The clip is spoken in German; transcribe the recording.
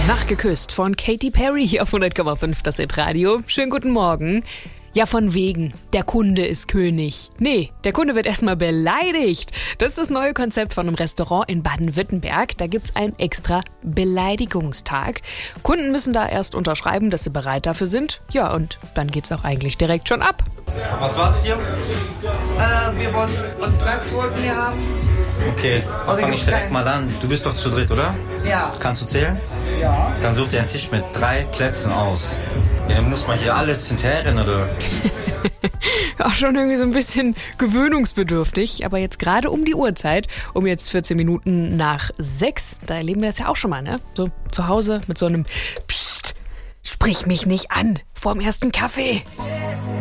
Wach geküsst von Katy Perry hier auf 100,5 das Hitradio. Schönen guten Morgen. Ja, von wegen, der Kunde ist König. Nee, der Kunde wird erstmal beleidigt. Das ist das neue Konzept von einem Restaurant in Baden-Württemberg. Da gibt's einen extra Beleidigungstag. Kunden müssen da erst unterschreiben, dass sie bereit dafür sind. Ja, und dann geht's auch eigentlich direkt schon ab. Was wartet ihr? Wir wollen Frankfurten hier haben. Okay, dann fange ich direkt mal an. Du bist doch zu dritt, oder? Ja. Kannst du zählen? Ja. Dann such dir einen Tisch mit 3 Plätzen aus. Ja, dann muss man hier alles hinterherrennen, oder? Auch schon irgendwie so ein bisschen gewöhnungsbedürftig. Aber jetzt gerade um die Uhrzeit, um jetzt 14 Minuten nach 6, da erleben wir das ja auch schon mal, ne? So zu Hause mit so einem Psst, sprich mich nicht an, vorm ersten Kaffee.